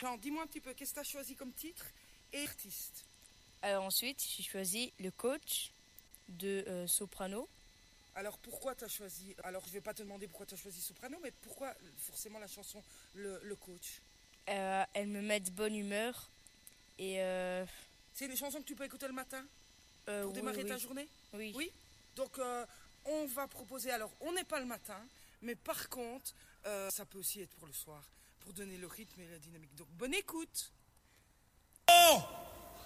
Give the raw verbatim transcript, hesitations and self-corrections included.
Jean, dis-moi un petit peu, qu'est-ce que tu as choisi comme titre et artiste? Alors ensuite, j'ai choisi le coach de euh, soprano. Alors pourquoi tu as choisi... Alors je vais pas te demander pourquoi tu as choisi soprano, mais pourquoi forcément la chanson Le, le coach? Euh, elle me met de bonne humeur et euh, C'est une chanson que tu peux écouter le matin euh, pour oui, démarrer oui, ta journée? oui. Oui. Donc euh, on va proposer, alors on n'est pas le matin, mais par contre, euh, ça peut aussi être pour le soir, pour donner le rythme et la dynamique. Donc bonne écoute. Oh